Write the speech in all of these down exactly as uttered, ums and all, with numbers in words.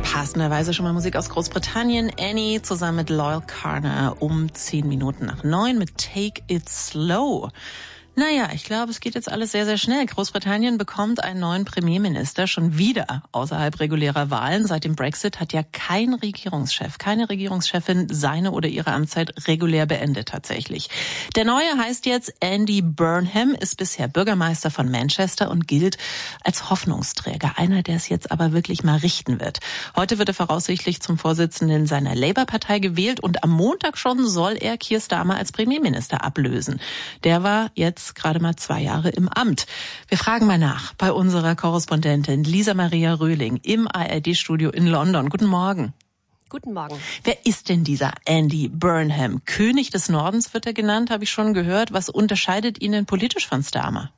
Passenderweise schon mal Musik aus Großbritannien. Annie zusammen mit Loyal Carner um zehn Minuten nach neun mit Take It Slow. Naja, ich glaube, es geht jetzt alles sehr, sehr schnell. Großbritannien bekommt einen neuen Premierminister schon wieder außerhalb regulärer Wahlen. Seit dem Brexit hat ja kein Regierungschef, keine Regierungschefin seine oder ihre Amtszeit regulär beendet tatsächlich. Der neue heißt jetzt Andy Burnham, ist bisher Bürgermeister von Manchester und gilt als Hoffnungsträger. Einer, der es jetzt aber wirklich mal richten wird. Heute wird er voraussichtlich zum Vorsitzenden seiner Labour-Partei gewählt und am Montag schon soll er Keir Starmer als Premierminister ablösen. Der war jetzt gerade mal zwei Jahre im Amt. Wir fragen mal nach bei unserer Korrespondentin Lisa Maria Röhling im A R D-Studio in London. Guten Morgen. Guten Morgen. Wer ist denn dieser Andy Burnham? König des Nordens wird er genannt, habe ich schon gehört. Was unterscheidet ihn denn politisch von Starmer?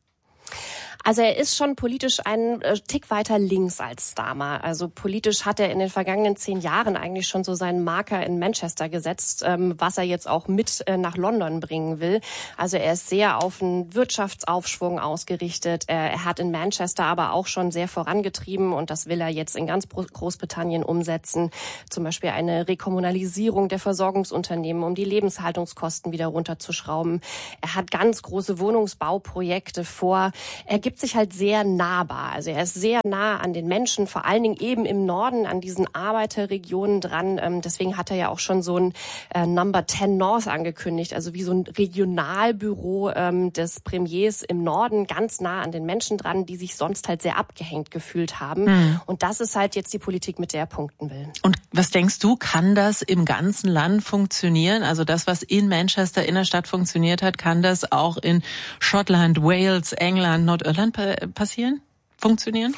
Also er ist schon politisch einen äh, Tick weiter links als Starmer. Also politisch hat er in den vergangenen zehn Jahren eigentlich schon so seinen Marker in Manchester gesetzt, ähm, was er jetzt auch mit äh, nach London bringen will. Also er ist sehr auf einen Wirtschaftsaufschwung ausgerichtet. Er, er hat in Manchester aber auch schon sehr vorangetrieben und das will er jetzt in ganz Großbritannien umsetzen. Zum Beispiel eine Rekommunalisierung der Versorgungsunternehmen, um die Lebenshaltungskosten wieder runterzuschrauben. Er hat ganz große Wohnungsbauprojekte vor. Er gibt sich halt sehr nahbar. Also er ist sehr nah an den Menschen, vor allen Dingen eben im Norden, an diesen Arbeiterregionen dran. Ähm, deswegen hat er ja auch schon so ein äh, Number zehn North angekündigt, also wie so ein Regionalbüro ähm, des Premiers im Norden, ganz nah an den Menschen dran, die sich sonst halt sehr abgehängt gefühlt haben. Hm. Und das ist halt jetzt die Politik, mit der er punkten will. Und was denkst du, kann das im ganzen Land funktionieren? Also das, was in Manchester Innerstadt funktioniert hat, kann das auch in Schottland, Wales, England, Nordirland passieren, funktionieren?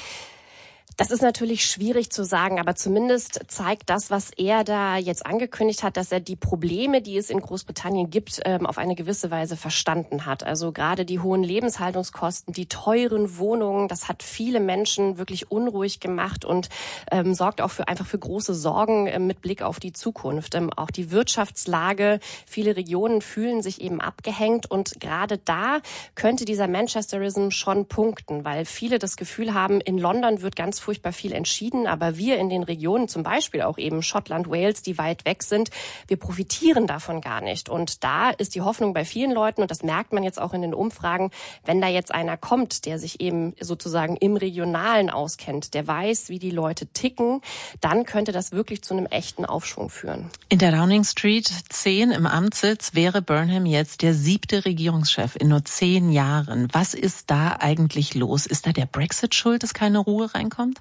Das ist natürlich schwierig zu sagen, aber zumindest zeigt das, was er da jetzt angekündigt hat, dass er die Probleme, die es in Großbritannien gibt, auf eine gewisse Weise verstanden hat. Also gerade die hohen Lebenshaltungskosten, die teuren Wohnungen, das hat viele Menschen wirklich unruhig gemacht und ähm, sorgt auch für einfach für große Sorgen äh, mit Blick auf die Zukunft. Ähm, auch die Wirtschaftslage, viele Regionen fühlen sich eben abgehängt und gerade da könnte dieser Manchesterism schon punkten, weil viele das Gefühl haben, in London wird ganz furchtbar viel entschieden, aber wir in den Regionen, zum Beispiel auch eben Schottland, Wales, die weit weg sind, wir profitieren davon gar nicht. Und da ist die Hoffnung bei vielen Leuten, und das merkt man jetzt auch in den Umfragen, wenn da jetzt einer kommt, der sich eben sozusagen im Regionalen auskennt, der weiß, wie die Leute ticken, dann könnte das wirklich zu einem echten Aufschwung führen. In der Downing Street zehn im Amtssitz wäre Burnham jetzt der siebte Regierungschef in nur zehn Jahren. Was ist da eigentlich los? Ist da der Brexit schuld, dass keine Ruhe reinkommt?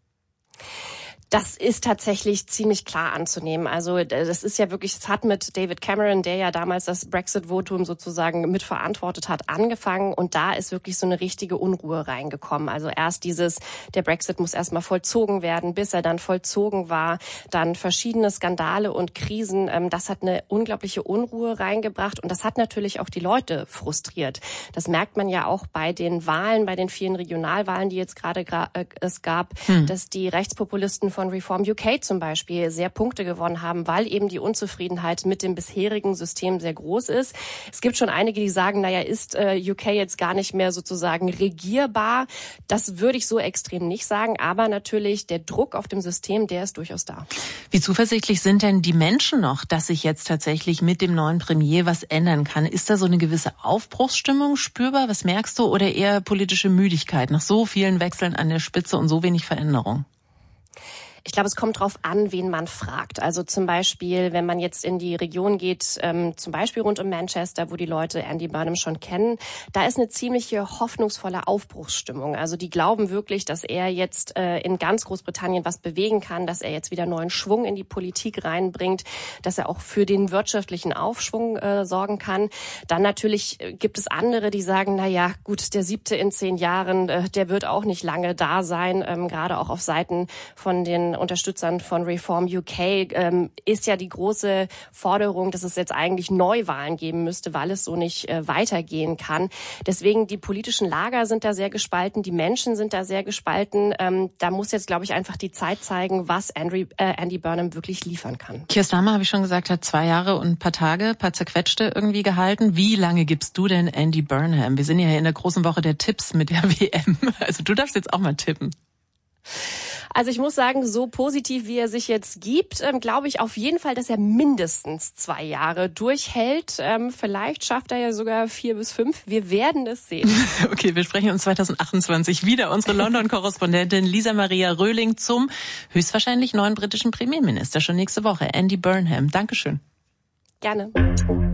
Das ist tatsächlich ziemlich klar anzunehmen. Also das ist ja wirklich, es hat mit David Cameron, der ja damals das Brexit-Votum sozusagen mitverantwortet hat, angefangen. Und da ist wirklich so eine richtige Unruhe reingekommen. Also erst dieses, der Brexit muss erstmal vollzogen werden, bis er dann vollzogen war. Dann verschiedene Skandale und Krisen. Das hat eine unglaubliche Unruhe reingebracht. Und das hat natürlich auch die Leute frustriert. Das merkt man ja auch bei den Wahlen, bei den vielen Regionalwahlen, die jetzt gerade gra- äh, es gab, hm. dass die Rechtspopulisten von Reform U K zum Beispiel sehr Punkte gewonnen haben, weil eben die Unzufriedenheit mit dem bisherigen System sehr groß ist. Es gibt schon einige, die sagen, naja, ist äh, U K jetzt gar nicht mehr sozusagen regierbar? Das würde ich so extrem nicht sagen, aber natürlich der Druck auf dem System, der ist durchaus da. Wie zuversichtlich sind denn die Menschen noch, dass sich jetzt tatsächlich mit dem neuen Premier was ändern kann? Ist da so eine gewisse Aufbruchsstimmung spürbar? Was merkst du? Oder eher politische Müdigkeit nach so vielen Wechseln an der Spitze und so wenig Veränderung? Ich glaube, es kommt drauf an, wen man fragt. Also zum Beispiel, wenn man jetzt in die Region geht, ähm, zum Beispiel rund um Manchester, wo die Leute Andy Burnham schon kennen, da ist eine ziemliche hoffnungsvolle Aufbruchsstimmung. Also die glauben wirklich, dass er jetzt äh, in ganz Großbritannien was bewegen kann, dass er jetzt wieder neuen Schwung in die Politik reinbringt, dass er auch für den wirtschaftlichen Aufschwung äh, sorgen kann. Dann natürlich gibt es andere, die sagen, na ja, gut, der siebte in zehn Jahren, äh, der wird auch nicht lange da sein, ähm, gerade auch auf Seiten von den Unterstützern von Reform U K ähm, ist ja die große Forderung, dass es jetzt eigentlich Neuwahlen geben müsste, weil es so nicht äh, weitergehen kann. Deswegen die politischen Lager sind da sehr gespalten, die Menschen sind da sehr gespalten. Ähm, da muss jetzt, glaube ich, einfach die Zeit zeigen, was Andy, äh, Andy Burnham wirklich liefern kann. Keir Starmer, habe ich schon gesagt, hat zwei Jahre und ein paar Tage, ein paar zerquetschte irgendwie gehalten. Wie lange gibst du denn Andy Burnham? Wir sind ja in der großen Woche der Tipps mit der W M. Also du darfst jetzt auch mal tippen. Also ich muss sagen, so positiv wie er sich jetzt gibt, ähm, glaube ich auf jeden Fall, dass er mindestens zwei Jahre durchhält. Ähm, vielleicht schafft er ja sogar vier bis fünf. Wir werden es sehen. Okay, wir sprechen uns zwanzig achtundzwanzig wieder. Unsere London-Korrespondentin Lisa Maria Röhling zum höchstwahrscheinlich neuen britischen Premierminister schon nächste Woche, Andy Burnham. Dankeschön. Gerne.